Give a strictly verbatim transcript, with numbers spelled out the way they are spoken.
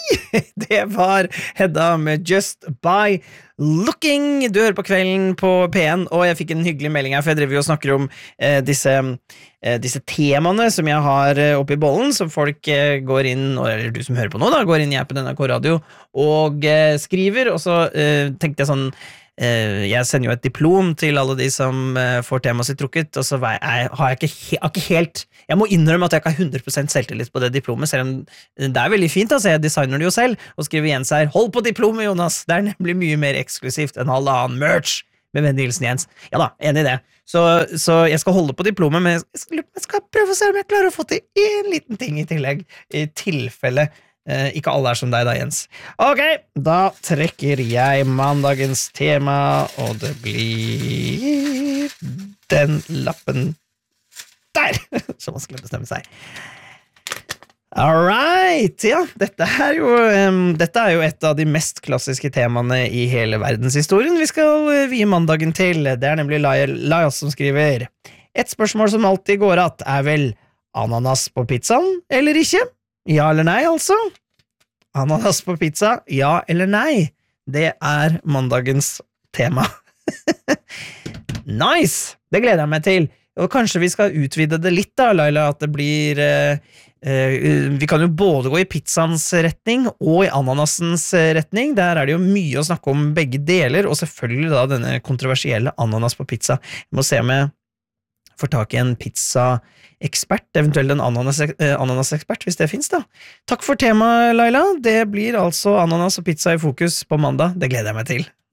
Det var Hedda med Just By Looking. Du hører på Kvelden på P en, og jeg fikk en hyggelig melding her, for jeg driver jo og snakker om eh, disse, eh, disse temaene som jeg har eh, oppe i bollen, som folk eh, går inn, eller du som hører på nå da, går inn i appen N R K Radio og eh, skriver, og så eh, tenkte jeg sånn, eh, jeg sender jo et diplom til alle de som eh, får temaet sitt trukket, og så jeg, har jeg ikke, he, har ikke helt, jeg må innrømme at jeg ikke har hundre prosent selvtillit på det diplomet, selv om det er veldig fint, altså jeg designer det jo selv, og skriver Jens her, hold på diplomet Jonas, det er nemlig mye mer eksklusivt enn halvannen merch med vennlig hilsen Jens. Ja da, enig i det. Så, så jeg skal holde på diplomet, men jeg skal, jeg skal prøve å se om jeg klarer å få til en liten ting i tillegg, i tilfelle eh, ikke alle er som deg da, Jens. Ok, da trekker jeg mandagens tema, og det blir den lappen der, så vanskelig å bestemme seg. Alright, ja, dette er, jo, um, dette er jo et av de mest klassiske temaene i hele verdenshistorien vi skal uh, vie mandagen til. Det er nemlig Laias som skriver. Et spørsmål som alltid går at er vel ananas på pizzaen, eller ikke? Ja eller nei, altså? Ananas på pizza, ja eller nei? Det er mandagens tema. Nice! Det gleder jeg meg til. Og kanskje vi skal utvide det litt da, Laila, at det blir eh, eh, vi kan jo både gå i pizzaens retning og i ananasens retning. Der er det jo mye å snakke om begge deler, og selvfølgelig da denne kontroversielle ananas på pizza. Jeg må se om jeg får tak i en pizzaekspert, eventuelt en ananas, eh, ananasekspert, hvis det finnes da. Takk for temaet, Laila. Det blir altså ananas og pizza i fokus på mandag. Det gleder jeg meg til.